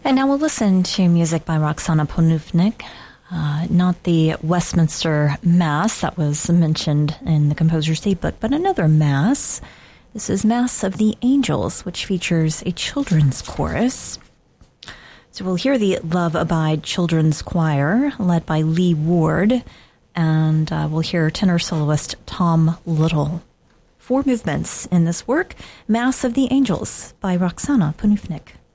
And now we'll listen to music by Roxana Ponufnik, not the Westminster Mass that was mentioned in the composer's daybook, but another Mass. This is Mass of the Angels, which features a children's chorus. So we'll hear the Love Abide Children's Choir, led by Lee Ward, and we'll hear tenor soloist Tom Little. 4 movements in this work, Mass of the Angels by Roxana Ponufnik.